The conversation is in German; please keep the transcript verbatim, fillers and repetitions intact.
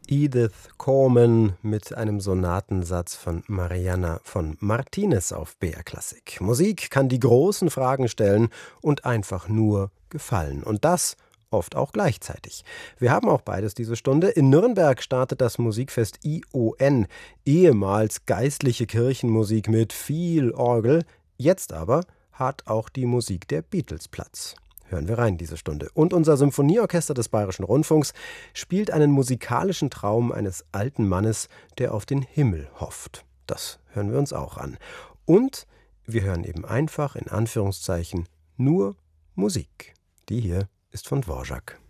Edith Coleman mit einem Sonatensatz von Mariana von Martinez auf B R Klassik. Musik kann die großen Fragen stellen und einfach nur gefallen. Und das oft auch gleichzeitig. Wir haben auch beides diese Stunde. In Nürnberg startet das Musikfest I O N, ehemals geistliche Kirchenmusik mit viel Orgel. Jetzt aber hat auch die Musik der Beatles Platz. Hören wir rein diese Stunde. Und unser Symphonieorchester des Bayerischen Rundfunks spielt einen musikalischen Traum eines alten Mannes, der auf den Himmel hofft. Das hören wir uns auch an. Und wir hören eben einfach, in Anführungszeichen, nur Musik. Die hier ist von Dvorak.